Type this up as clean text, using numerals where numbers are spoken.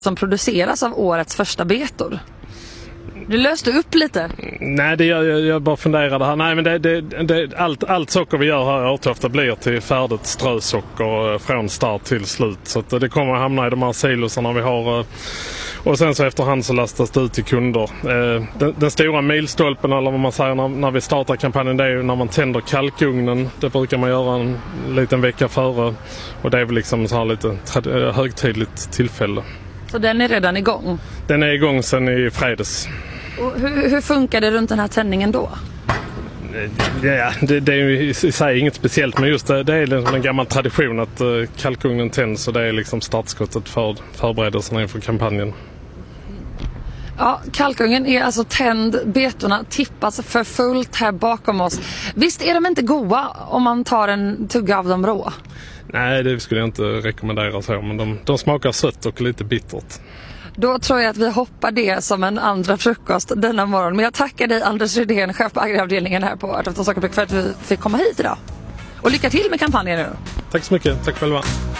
som produceras av årets första betor. Du löste upp lite. Nej, jag bara funderade här. Nej, men allt socker vi gör här i Örtofta blir till färdigt strösocker från start till slut. Så att det kommer att hamna i de här silosarna vi har. Och sen så efterhand så lastas det ut till kunder. Den stora milstolpen, eller vad man säger när vi startar kampanjen, det är ju när man tänder kalkugnen. Det brukar man göra en liten vecka före. Och det är väl liksom så här lite högtidligt tillfälle. Så den är redan igång? Den är igång sedan i fredags. Och hur funkar det runt den här tändningen då? Ja, det är ju i sig inget speciellt, men just det är en gammal tradition att kalkugnen tänds, och det är liksom startskottet för förberedelserna inför kampanjen. Ja, kalkugnen är alltså tänd, betorna tippas för fullt här bakom oss. Visst är de inte goda om man tar en tugga av dem rå? Nej, det skulle jag inte rekommendera så, men de smakar sött och lite bittert. Då tror jag att vi hoppar det som en andra frukost denna morgon. Men jag tackar dig, Anders Rydén, chef på agriavdelningen här på Örtofta Sockerbruk, för att vi fick komma hit idag. Och lycka till med kampanjen nu. Tack så mycket, tack själva.